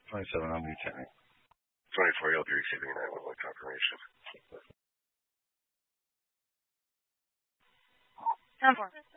27, I'll be 10. 24, you'll be receiving an 911 confirmation. 10-4.